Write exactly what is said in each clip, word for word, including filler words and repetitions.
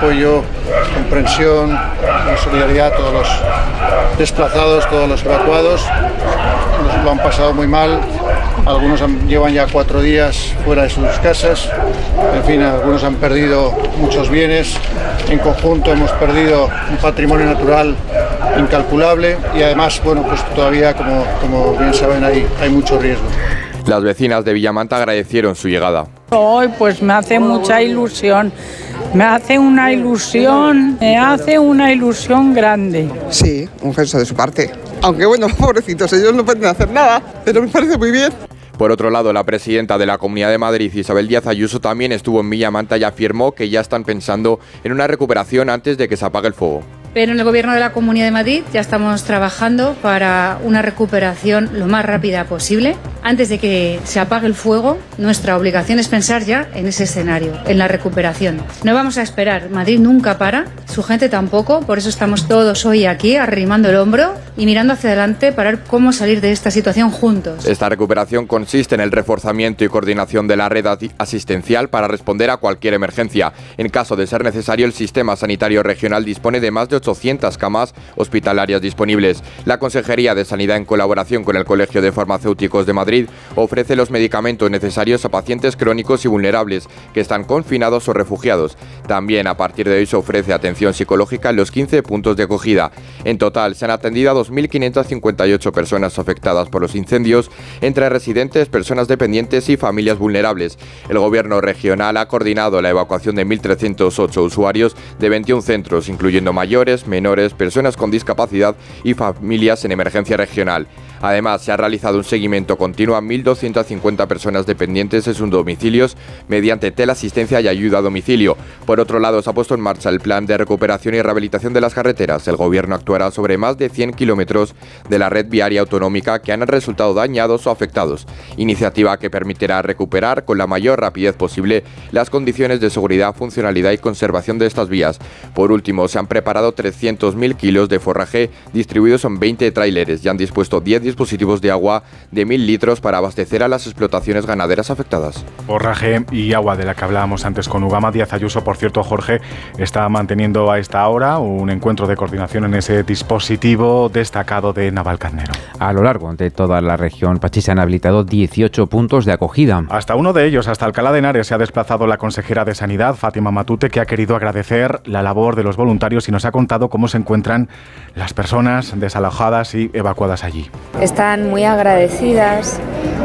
apoyo, comprensión y solidaridad a todos los desplazados, todos los evacuados. Nos lo han pasado muy mal. Algunos han, llevan ya cuatro días fuera de sus casas. En fin, algunos han perdido muchos bienes. En conjunto hemos perdido un patrimonio natural incalculable y además, bueno, pues todavía, como, como bien saben, hay, hay mucho riesgo. Las vecinas de Villamanta agradecieron su llegada. Hoy pues me hace mucha ilusión, me hace una ilusión, me hace una ilusión grande. Sí, un gesto de su parte. Aunque bueno, pobrecitos, ellos no pueden hacer nada, pero me parece muy bien. Por otro lado, la presidenta de la Comunidad de Madrid, Isabel Díaz Ayuso, también estuvo en Villamanta y afirmó que ya están pensando en una recuperación antes de que se apague el fuego. Pero en el Gobierno de la Comunidad de Madrid ya estamos trabajando para una recuperación lo más rápida posible. Antes de que se apague el fuego, nuestra obligación es pensar ya en ese escenario, en la recuperación. No vamos a esperar, Madrid nunca para, su gente tampoco, por eso estamos todos hoy aquí arrimando el hombro y mirando hacia adelante para ver cómo salir de esta situación juntos. Esta recuperación consiste en el reforzamiento y coordinación de la red asistencial para responder a cualquier emergencia. En caso de ser necesario, el sistema sanitario regional dispone de más de ochocientas camas hospitalarias disponibles. La Consejería de Sanidad, en colaboración con el Colegio de Farmacéuticos de Madrid, ofrece los medicamentos necesarios a pacientes crónicos y vulnerables que están confinados o refugiados. También a partir de hoy se ofrece atención psicológica en los quince puntos de acogida. En total se han atendido a dos mil quinientas cincuenta y ocho personas afectadas por los incendios, entre residentes, personas dependientes y familias vulnerables. El Gobierno regional ha coordinado la evacuación de mil trescientos ocho usuarios de veintiún centros, incluyendo mayores, menores, personas con discapacidad y familias en emergencia regional. Además, se ha realizado un seguimiento continuo a mil doscientas cincuenta personas dependientes en sus domicilios mediante teleasistencia y ayuda a domicilio. Por otro lado, se ha puesto en marcha el plan de recuperación y rehabilitación de las carreteras. El Gobierno actuará sobre más de cien kilómetros de la red viaria autonómica que han resultado dañados o afectados. Iniciativa que permitirá recuperar con la mayor rapidez posible las condiciones de seguridad, funcionalidad y conservación de estas vías. Por último, se han preparado trescientos mil kilos de forraje distribuidos en veinte tráileres y han dispuesto diez dispositivos de agua de mil litros para abastecer a las explotaciones ganaderas afectadas. Forraje y agua de la que hablábamos antes con Ugama. Díaz Ayuso, por cierto, Jorge, está manteniendo a esta hora un encuentro de coordinación en ese dispositivo destacado de Navalcarnero. A lo largo de toda la región Pachi se han habilitado dieciocho puntos de acogida. Hasta uno de ellos, hasta Alcalá de Henares, se ha desplazado la consejera de Sanidad, Fátima Matute, que ha querido agradecer la labor de los voluntarios y nos ha contado cómo se encuentran las personas desalojadas y evacuadas allí. Están muy agradecidas,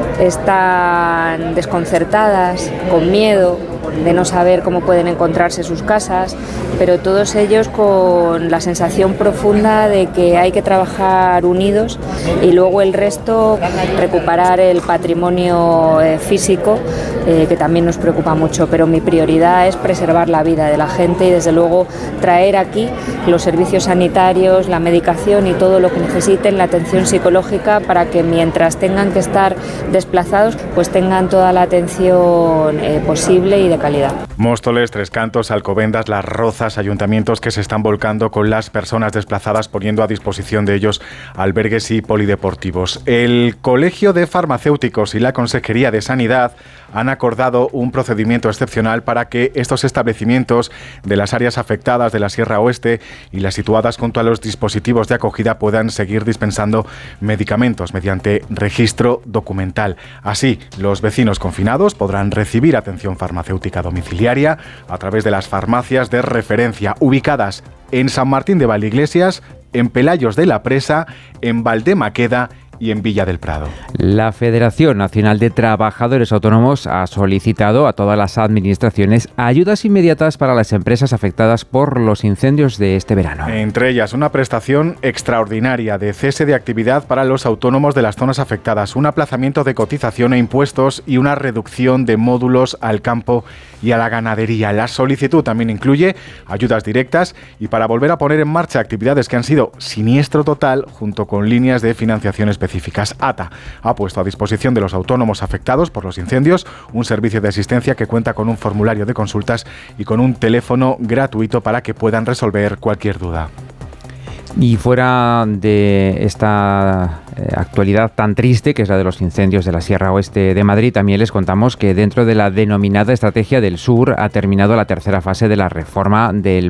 están desconcertadas, con miedo de no saber cómo pueden encontrarse sus casas, pero todos ellos con la sensación profunda de que hay que trabajar unidos y luego el resto recuperar el patrimonio eh, físico, eh, que también nos preocupa mucho, pero mi prioridad es preservar la vida de la gente y desde luego traer aquí los servicios sanitarios, la medicación y todo lo que necesiten, la atención psicológica, para que mientras tengan que estar desplazados pues tengan toda la atención eh, posible y de calidad. Móstoles, Tres Cantos, Alcobendas, Las Rozas, ayuntamientos que se están volcando con las personas desplazadas, poniendo a disposición de ellos albergues y polideportivos. El Colegio de Farmacéuticos y la Consejería de Sanidad han acordado un procedimiento excepcional para que estos establecimientos de las áreas afectadas de la Sierra Oeste y las situadas junto a los dispositivos de acogida puedan seguir dispensando medicamentos mediante registro documental. Así, los vecinos confinados podrán recibir atención farmacéutica domiciliaria a través de las farmacias de referencia ubicadas en San Martín de Valdeiglesias, en Pelayos de la Presa, en Valdemaqueda y en Villa del Prado. La Federación Nacional de Trabajadores Autónomos ha solicitado a todas las administraciones ayudas inmediatas para las empresas afectadas por los incendios de este verano. Entre ellas, una prestación extraordinaria de cese de actividad para los autónomos de las zonas afectadas, un aplazamiento de cotización e impuestos y una reducción de módulos al campo y a la ganadería. La solicitud también incluye ayudas directas y para volver a poner en marcha actividades que han sido siniestro total junto con líneas de financiación específicas. ATA ha puesto a disposición de los autónomos afectados por los incendios un servicio de asistencia que cuenta con un formulario de consultas y con un teléfono gratuito para que puedan resolver cualquier duda. Y fuera de esta eh, actualidad tan triste, que es la de los incendios de la Sierra Oeste de Madrid, también les contamos que dentro de la denominada Estrategia del Sur ha terminado la tercera fase de la reforma del